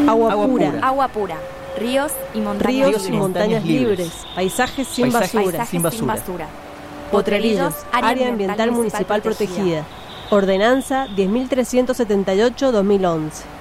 Agua pura. Agua pura. Ríos y montañas libres. Paisajes sin basura. Potrerillos, área ambiental municipal protegida. Ordenanza 10.378-2011.